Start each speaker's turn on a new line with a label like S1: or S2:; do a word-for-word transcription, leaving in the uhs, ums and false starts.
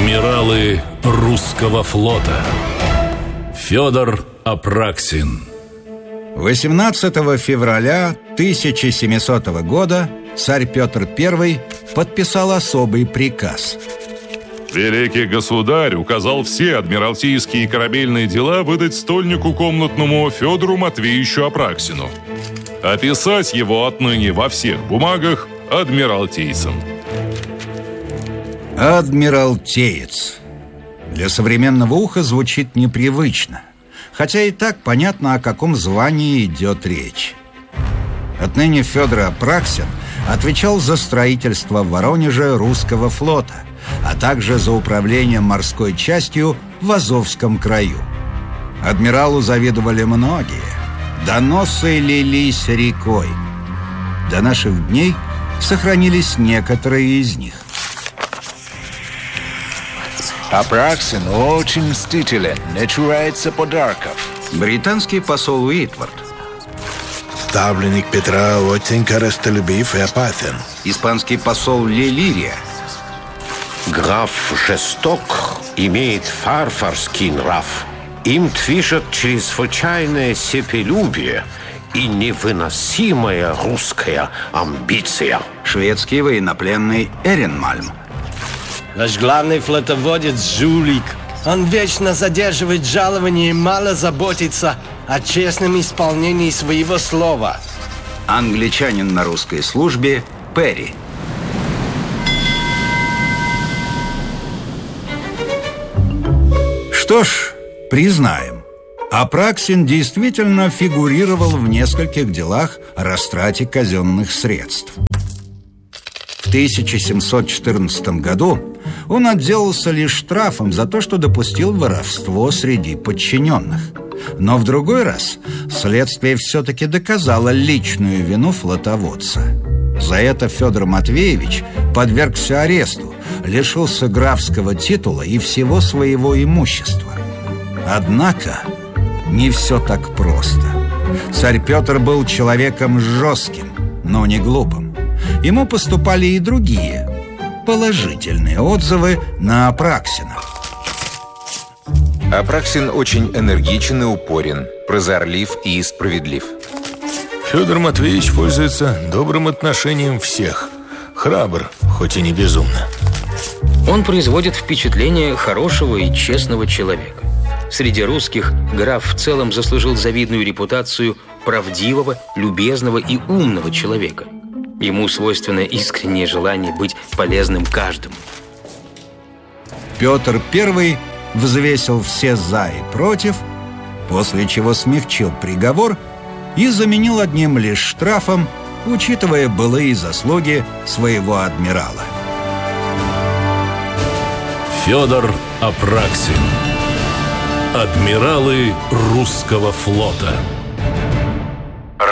S1: Адмиралы русского флота. Федор Апраксин.
S2: восемнадцатого февраля тысяча семисотого года царь Петр Первый подписал особый приказ.
S3: Великий государь указал все адмиралтейские и корабельные дела выдать стольнику комнатному Федору Матвеевичу Апраксину, описать его отныне во всех бумагах адмиралтейцем.
S2: Адмиралтеец. Для современного уха звучит непривычно, хотя и так понятно, о каком звании идет речь. Отныне Федор Апраксин отвечал за строительство в Воронеже русского флота, а также за управление морской частью в Азовском краю. Адмиралу завидовали многие, доносы лились рекой. До наших дней сохранились некоторые из них.
S4: Апраксин очень мстителен, не чурается подарков.
S2: Британский посол Уитвард.
S5: Ставленник Петра очень корыстолюбив и опасен.
S2: Испанский посол Лилирия.
S6: Граф жесток, имеет фарфорский нрав. Им движет чрезвычайное себелюбие и невыносимая русская амбиция.
S2: Шведский военнопленный Эренмальм.
S7: Наш главный флотоводец жулик. Он вечно задерживает жалование и мало заботится о честном исполнении своего слова.
S2: Англичанин на русской службе Перри. Что ж, признаем, Апраксин действительно фигурировал в нескольких делах о растрате казенных средств. В тысяча семьсот четырнадцатом году он отделался лишь штрафом за то, что допустил воровство среди подчиненных. Но в другой раз следствие все-таки доказало личную вину флотоводца. За это Федор Матвеевич подвергся аресту, лишился графского титула и всего своего имущества. Однако не все так просто. Царь Петр был человеком жестким, но не глупым. Ему поступали и другие положительные отзывы на Апраксина.
S8: Апраксин очень энергичен и упорен, прозорлив и справедлив.
S5: Федор Матвеевич пользуется добрым отношением всех. Храбр, хоть и не безумно.
S9: Он производит впечатление хорошего и честного человека. Среди русских граф в целом заслужил завидную репутацию правдивого, любезного и умного человека. Ему свойственно искреннее желание быть полезным каждому.
S2: Петр Первый взвесил все «за» и «против», после чего смягчил приговор и заменил одним лишь штрафом, учитывая былые заслуги своего адмирала.
S1: Федор Апраксин. Адмиралы русского флота.